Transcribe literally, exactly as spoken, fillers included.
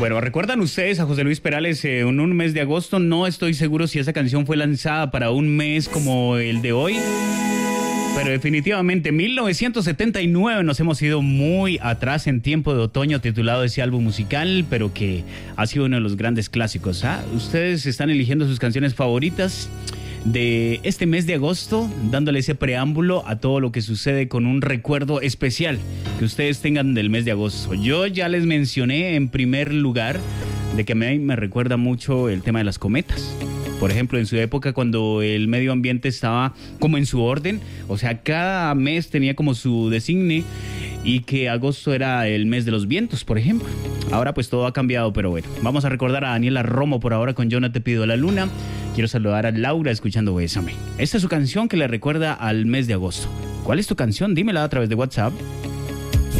Bueno, ¿recuerdan ustedes a José Luis Perales eh, en un mes de agosto? No estoy seguro si esa canción fue lanzada para un mes como el de hoy. Pero definitivamente, mil novecientos setenta y nueve nos hemos ido muy atrás en Tiempo de Otoño, titulado ese álbum musical, pero que ha sido uno de los grandes clásicos. ¿Ah? Ustedes están eligiendo sus canciones favoritas de este mes de agosto, dándole ese preámbulo a todo lo que sucede con un recuerdo especial que ustedes tengan del mes de agosto. Yo ya les mencioné en primer lugar de que a mí me recuerda mucho el tema de las cometas. Por ejemplo, en su época, cuando el medio ambiente estaba como en su orden, o sea, cada mes tenía como su designe, y que agosto era el mes de los vientos, por ejemplo. Ahora pues todo ha cambiado, pero bueno, vamos a recordar a Daniela Romo por ahora con Yo no te pido la luna. Quiero saludar a Laura escuchando Bésame. Esta es su canción que le recuerda al mes de agosto. ¿Cuál es tu canción? Dímela a través de WhatsApp.